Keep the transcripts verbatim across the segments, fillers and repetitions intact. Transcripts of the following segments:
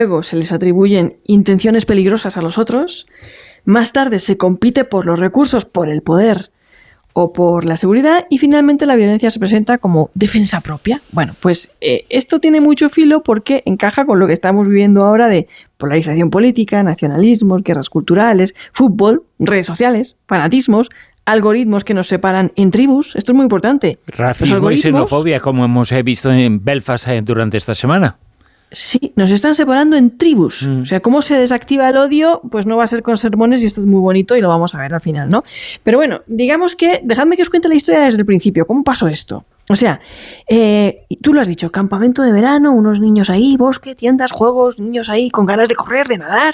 Luego se les atribuyen intenciones peligrosas a los otros. Más tarde se compite por los recursos, por el poder o por la seguridad, y finalmente la violencia se presenta como defensa propia. Bueno, pues eh, esto tiene mucho filo porque encaja con lo que estamos viviendo ahora de polarización política, nacionalismos, guerras culturales, fútbol, redes sociales, fanatismos, algoritmos que nos separan en tribus. Esto es muy importante. Racismo algoritmos, y xenofobia, como hemos visto en Belfast durante esta semana. Sí, nos están separando en tribus. Mm. O sea, cómo se desactiva el odio, pues no va a ser con sermones, y esto es muy bonito y lo vamos a ver al final, ¿no? Pero bueno, digamos que, dejadme que os cuente la historia desde el principio. ¿Cómo pasó esto? O sea, eh, tú lo has dicho, campamento de verano, unos niños ahí, bosque, tiendas, juegos, niños ahí con ganas de correr, de nadar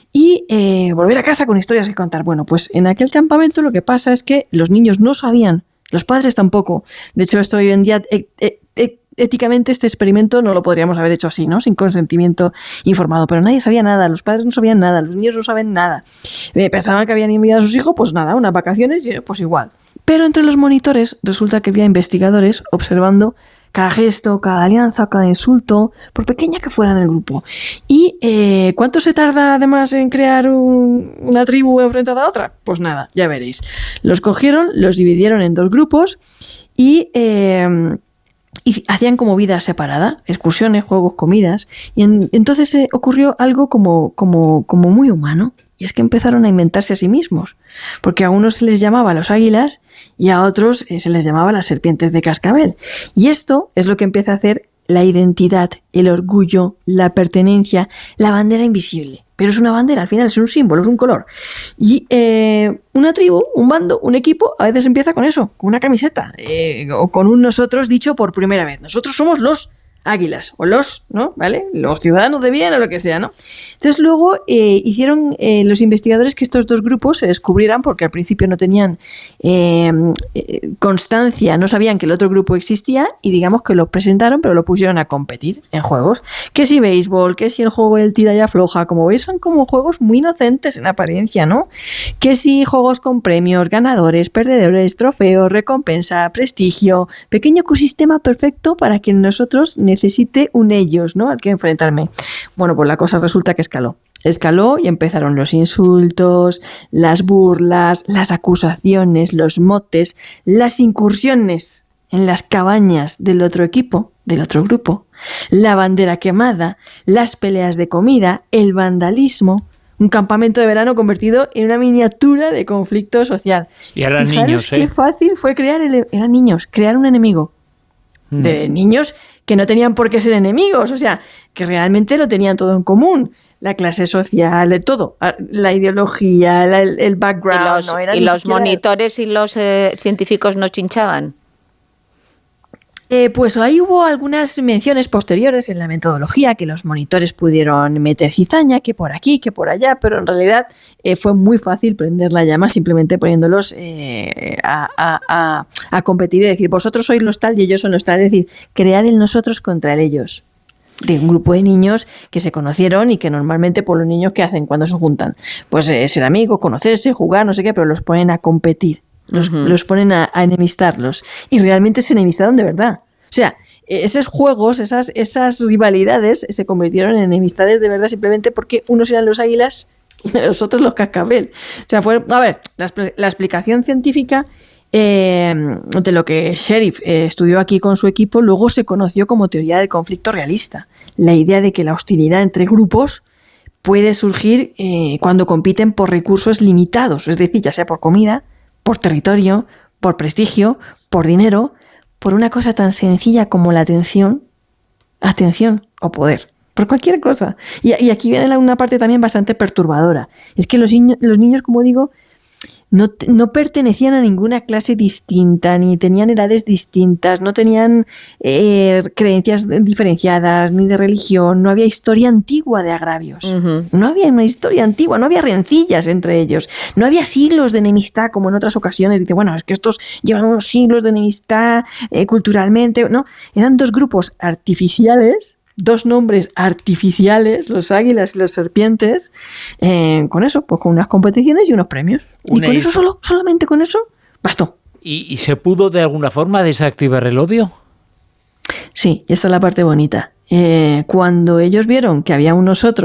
y eh, volver a casa con historias que contar. Bueno, pues en aquel campamento lo que pasa es que los niños no sabían, los padres tampoco. De hecho, esto hoy en día... Eh, eh, eh, éticamente este experimento no lo podríamos haber hecho así, ¿no? Sin consentimiento informado, pero nadie sabía nada, los padres no sabían nada, los niños no saben nada. Eh, pensaban que habían enviado a sus hijos, pues nada, unas vacaciones, y pues igual. Pero entre los monitores resulta que había investigadores observando cada gesto, cada alianza, cada insulto, por pequeña que fuera en el grupo. ¿Y eh, cuánto se tarda además en crear un, una tribu enfrentada a otra? Pues nada, ya veréis. Los cogieron, los dividieron en dos grupos y... Eh, Y hacían como vida separada, excursiones, juegos, comidas. Y en, entonces eh, ocurrió algo como, como, como muy humano. Y es que empezaron a inventarse a sí mismos. Porque a unos se les llamaba los águilas y a otros eh, se les llamaba las serpientes de cascabel. Y esto es lo que empieza a hacer la identidad, el orgullo, la pertenencia, la bandera invisible. Pero es una bandera, al final es un símbolo, es un color. Y eh, una tribu, un bando, un equipo, a veces empieza con eso, con una camiseta, eh, o con un nosotros dicho por primera vez. Nosotros somos los águilas, o los, ¿no? ¿Vale? Los ciudadanos de bien o lo que sea, ¿no? Entonces luego eh, hicieron eh, los investigadores que estos dos grupos se descubrieran, porque al principio no tenían eh, eh, constancia, no sabían que el otro grupo existía, y digamos que lo presentaron, pero lo pusieron a competir en juegos. Que si béisbol, que si el juego del tira y afloja, como veis son como juegos muy inocentes en apariencia, ¿no? Que si juegos con premios, ganadores, perdedores, trofeos, recompensa, prestigio, pequeño ecosistema perfecto para que nosotros necesite un ellos, ¿no? Al que enfrentarme. Bueno, pues la cosa resulta que escaló. Escaló y empezaron los insultos, las burlas, las acusaciones, los motes, las incursiones en las cabañas del otro equipo, del otro grupo, la bandera quemada, las peleas de comida, el vandalismo. Un campamento de verano convertido en una miniatura de conflicto social. Y eran Fijaros niños, ¿eh? Qué fácil fue crear el, eran niños, crear un enemigo. Mm. De niños que no tenían por qué ser enemigos, o sea, que realmente lo tenían todo en común. La clase social, todo, la ideología, la, el, el background. ¿Y los, no era y los siquiera... monitores y los eh, científicos no chinchaban? Eh, pues ahí hubo algunas menciones posteriores en la metodología, que los monitores pudieron meter cizaña, que por aquí, que por allá, pero en realidad eh, fue muy fácil prender la llama simplemente poniéndolos eh, a, a, a, a competir y decir, vosotros sois los tal y ellos son los tal, es decir, crear el nosotros contra el ellos. De un grupo de niños que se conocieron y que normalmente por los niños, ¿qué hacen cuando se juntan? Pues eh, ser amigos, conocerse, jugar, no sé qué, pero los ponen a competir. Los, uh-huh. los ponen a, a enemistarlos. Y realmente se enemistaron de verdad. O sea, esos juegos, esas, esas rivalidades se convirtieron en enemistades de verdad simplemente porque unos eran los águilas y los otros los cascabel. O sea, fue, a ver, la, la explicación científica eh, de lo que Sheriff eh, estudió aquí con su equipo luego se conoció como teoría del conflicto realista. La idea de que la hostilidad entre grupos puede surgir eh, cuando compiten por recursos limitados, es decir, ya sea por comida, por territorio, por prestigio, por dinero, por una cosa tan sencilla como la atención, atención o poder, por cualquier cosa. Y, y aquí viene una parte también bastante perturbadora. Es que los, niños, los niños, como digo, no, no pertenecían a ninguna clase distinta, ni tenían edades distintas, no tenían eh, creencias diferenciadas, ni de religión, no había historia antigua de agravios. Uh-huh. No había una historia antigua, no había rencillas entre ellos, no había siglos de enemistad como en otras ocasiones. Dice, bueno, es que estos llevan unos siglos de enemistad eh, culturalmente. No, eran dos grupos artificiales, dos nombres artificiales, los águilas y las serpientes, eh, con eso, pues con unas competiciones y unos premios. Y con eso solo, solamente con eso, bastó. ¿Y, ¿Y se pudo de alguna forma desactivar el odio? Sí, y esta es la parte bonita. Eh, cuando ellos vieron que había unos otros